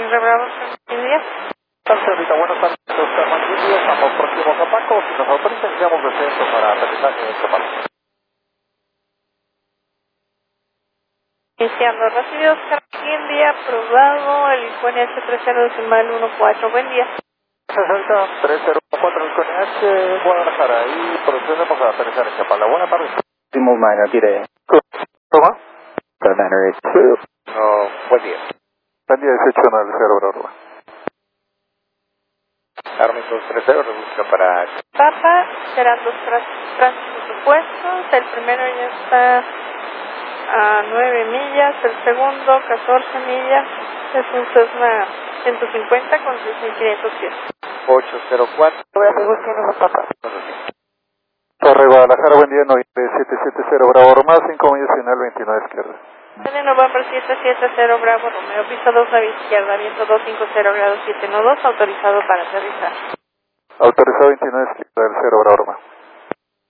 Alejandra Bravo, India. Señorita, buenas tardes. Oscar Manguillo, estamos próximo a Capaco. Si nos autorizan, iniciamos descenso para aterrizaje en Capaco. Iniciando, recibido Oscar India, aprobado, el ICONH 30.14, buen día. Señorita, 3014 el CONH, Guadalajara, y procedemos a aterrizar en Chapala. Buenas tardes. Simul minor, tire. ¿Toma? Manor Buen día. Buen día, 18 en el cerebro, Arma. Army 230, rebusca para... Papa, serán dos tránsitos supuestos, el primero ya está a 9 millas, el segundo 14 millas, es un Cessna 150 con 3.500 pies. 804. Torre Guadalajara, buen día, 9770 Bravo Roma, 5 millas final 29 izquierda. En November 770 Bravo Romeo, pista 2 nave izquierda, viento 250 grados 7 nodos, autorizado para aterrizar. Autorizado 29 izquierda del 0 Bravo Roma.